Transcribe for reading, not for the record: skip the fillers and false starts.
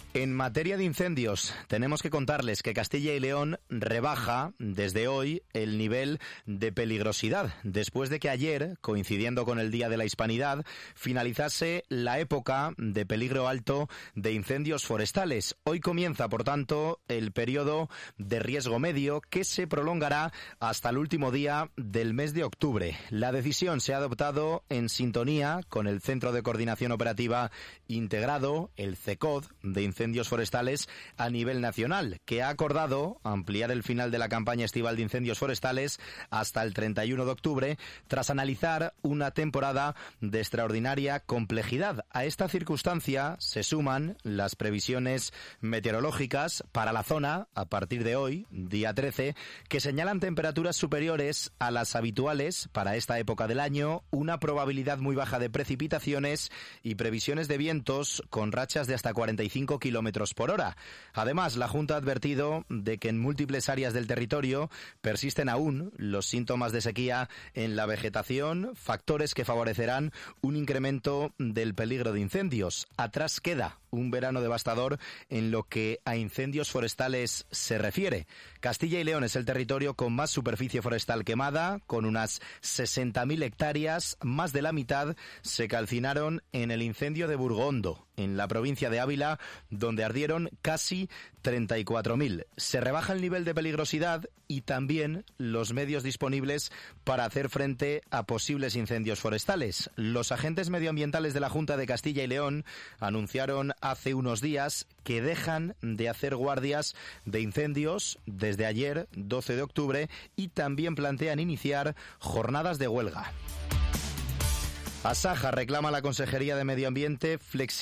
En materia de incendios, tenemos que contarles que Castilla y León rebaja desde hoy el nivel de peligrosidad, después de que ayer, coincidiendo con el Día de la Hispanidad, finalizase la época de peligro alto de incendios forestales. Hoy comienza, por tanto, el periodo de riesgo medio que se prolongará hasta el último día del mes de octubre. La decisión se ha adoptado en sintonía con el Centro de Coordinación Operativa Integrado, el CECOD, de incendios forestales a nivel nacional, que ha acordado ampliar el final de la campaña estival de incendios forestales hasta el 31 de octubre, tras analizar una temporada de extraordinaria complejidad. A esta circunstancia se suman las previsiones meteorológicas para la zona a partir de hoy, día 13, que señalan temperaturas superiores a las habituales para esta época del año, una probabilidad muy baja de precipitaciones y previsiones de vientos con rachas de hasta 45 kilómetros por hora. Además, la Junta ha advertido de que en múltiples áreas del territorio persisten aún los síntomas de sequía en la vegetación, factores que favorecerán un incremento del peligro de incendios. Atrás queda un verano devastador en lo que a incendios forestales se refiere. Castilla y León es el territorio con más superficie forestal quemada, con unas 60.000 hectáreas, más de la mitad se calcinaron en el incendio de Burgondo, en la provincia de Ávila, donde ardieron casi 34.000. Se rebaja el nivel de peligrosidad y también los medios disponibles para hacer frente a posibles incendios forestales. Los agentes medioambientales de la Junta de Castilla y León anunciaron hace unos días que dejan de hacer guardias de incendios desde ayer, 12 de octubre, y también plantean iniciar jornadas de huelga. Asaja reclama a la Consejería de Medio Ambiente flexibilidad